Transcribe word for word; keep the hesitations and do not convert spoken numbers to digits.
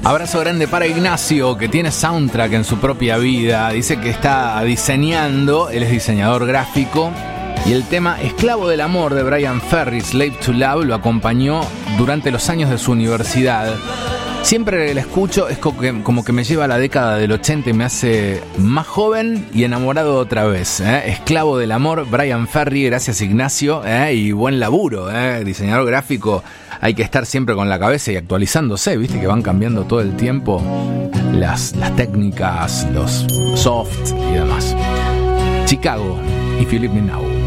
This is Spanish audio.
Abrazo grande para Ignacio, que tiene soundtrack en su propia vida. Dice que está diseñando, él es diseñador gráfico, y el tema Esclavo del Amor de Bryan Ferry, Slave to Love, lo acompañó durante los años de su universidad. Siempre que la escucho es como que, como que me lleva a la década del ochenta y me hace más joven y enamorado otra vez, ¿eh? Esclavo del Amor, Bryan Ferry, gracias Ignacio, ¿eh? Y buen laburo, ¿eh? Diseñador gráfico, hay que estar siempre con la cabeza y actualizándose, viste que van cambiando todo el tiempo las, las técnicas, los soft y demás. Chicago, If You Leave Me Now.